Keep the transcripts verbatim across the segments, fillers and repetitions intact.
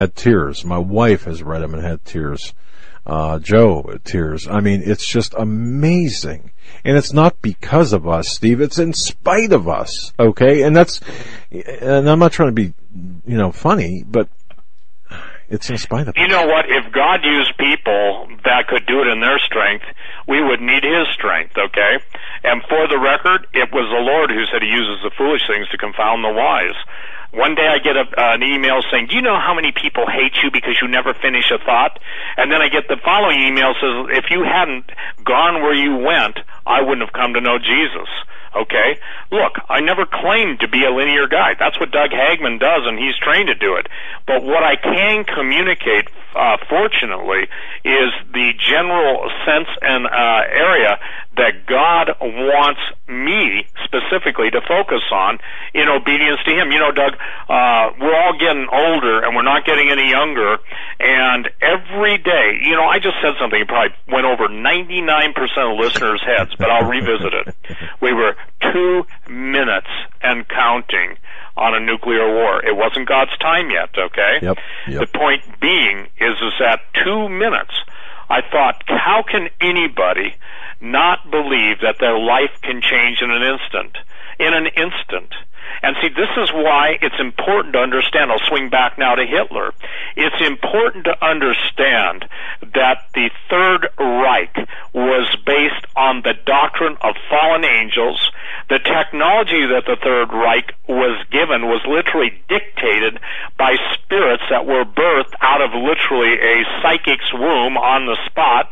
had tears. My wife has read them and had tears. Uh, Joe, tears. I mean, it's just amazing. And it's not because of us, Steve. It's in spite of us. Okay? And that's, and I'm not trying to be, you know, funny, but it's in spite of us. You know what? If God used people that could do it in their strength, we would need His strength, okay? And for the record, it was the Lord who said He uses the foolish things to confound the wise. One day I get a, uh, an email saying, do you know how many people hate you because you never finish a thought? And then I get the following email says, if you hadn't gone where you went, I wouldn't have come to know Jesus. Okay? Look, I never claimed to be a linear guy. That's what Doug Hagman does, and he's trained to do it. But what I can communicate, uh, fortunately, is the general sense and uh, area that God wants me specifically to focus on in obedience to Him. You know, Doug, uh, we're all getting older, and we're not getting any younger, and every day, you know, I just said something that probably went over ninety-nine percent of listeners' heads, but I'll revisit it. We were two minutes and counting on a nuclear war. It wasn't God's time yet, okay? Yep, yep. The point being is, is that two minutes, I thought, how can anybody not believe that their life can change in an instant? In an instant. And see, this is why it's important to understand. I'll swing back now to Hitler. It's important to understand that the Third Reich was based on the doctrine of fallen angels. The technology that the Third Reich was given was literally dictated by spirits that were birthed out of literally a psychic's womb on the spot,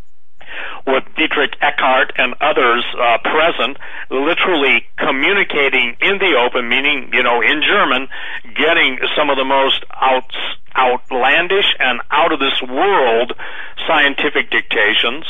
with Dietrich Eckart and others uh, present, literally communicating in the open, meaning, you know, in German, getting some of the most out, outlandish and out-of-this-world scientific dictations.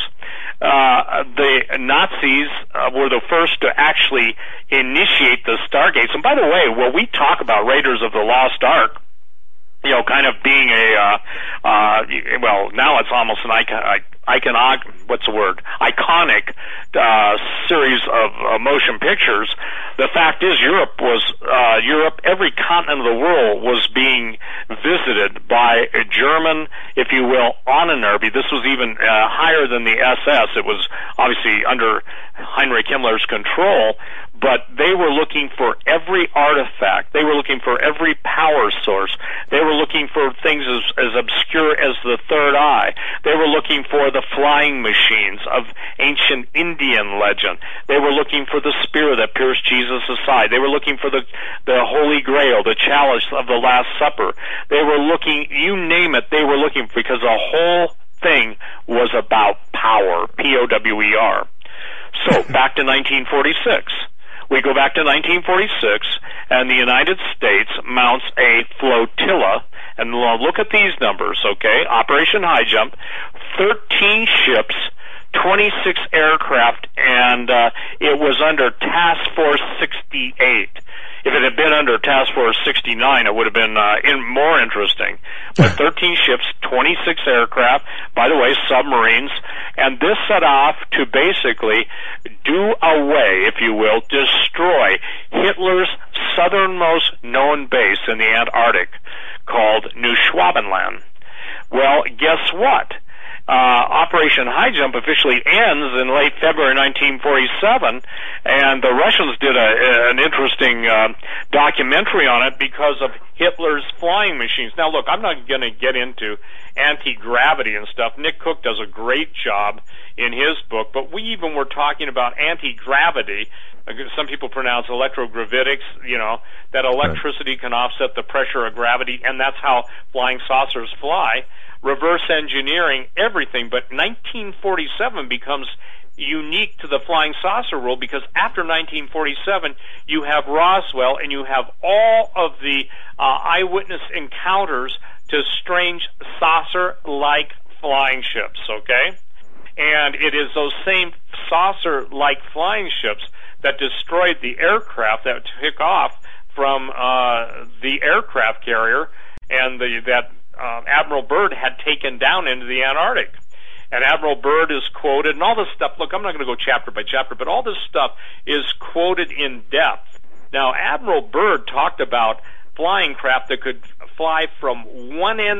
Uh, the Nazis uh, were the first to actually initiate the Stargates. And by the way, when we talk about Raiders of the Lost Ark, you know, kind of being a, uh, uh, well, now it's almost an icon, icon, what's the word, iconic, uh, series of uh, motion pictures. The fact is Europe was, uh, Europe, every continent of the world was being visited by a German, if you will, Ahnenerbe. This was even, uh, higher than the S S. It was obviously under Heinrich Himmler's control. But they were looking for every artifact. They were looking for every power source. They were looking for things as, as obscure as the third eye. They were looking for the flying machines of ancient Indian legend. They were looking for the spear that pierced Jesus' side. They were looking for the, the Holy Grail, the chalice of the Last Supper. They were looking, you name it, they were looking, because the whole thing was about power, P O W E R. So, back to nineteen forty-six. We go back to nineteen forty-six, and the United States mounts a flotilla, and look at these numbers, okay? Operation High Jump, thirteen ships, twenty-six aircraft, and uh, it was under Task Force sixty-eight. If it had been under Task Force sixty-nine, it would have been uh, in, more interesting. But thirteen ships, twenty-six aircraft, by the way, submarines, and this set off to basically do away, if you will, destroy Hitler's southernmost known base in the Antarctic called New Schwabenland. Well, guess what? Uh, Operation High Jump officially ends in late February nineteen forty-seven, and the Russians did a, an interesting uh, documentary on it because of Hitler's flying machines. Now, look, I'm not going to get into anti-gravity and stuff. Nick Cook does a great job in his book, but we even were talking about anti-gravity. Some people pronounce electrogravitics, you know, that electricity can offset the pressure of gravity, and that's how flying saucers fly. Reverse engineering everything, but nineteen forty-seven becomes unique to the flying saucer world, because after nineteen forty-seven you have Roswell and you have all of the uh, eyewitness encounters to strange saucer-like flying ships, okay? And it is those same saucer-like flying ships that destroyed the aircraft that took off from uh, the aircraft carrier and the that Uh, Admiral Byrd had taken down into the Antarctic. And Admiral Byrd is quoted, and all this stuff, look, I'm not going to go chapter by chapter, but all this stuff is quoted in depth. Now, Admiral Byrd talked about flying craft that could fly from one end